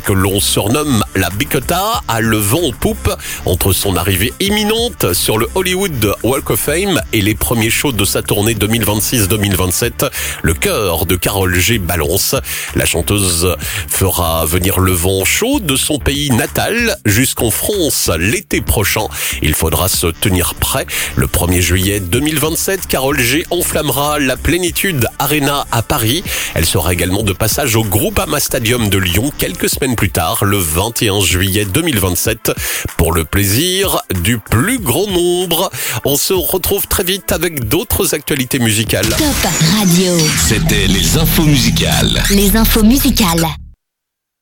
que l'on surnomme la Bicota, a le vent en poupe entre son arrivée imminente sur le Hollywood Walk of Fame et les premiers shows de sa tournée 2026-2027. Le cœur de Karol G balance. La chanteuse fera venir le vent chaud de son pays natal jusqu'en France l'été prochain. Il faudra se tenir prêt. Le 1er juillet 2027, Karol G enflammera la Plénitude Arena à Paris. Elle sera également de passage au Groupama Stadium de Lyon quelques semaines plus tard, le 21 juillet 2027, pour le plaisir du plus grand nombre. On se retrouve très vite avec d'autres actualités musicales. Top Radio. C'était les infos musicales. Les infos musicales.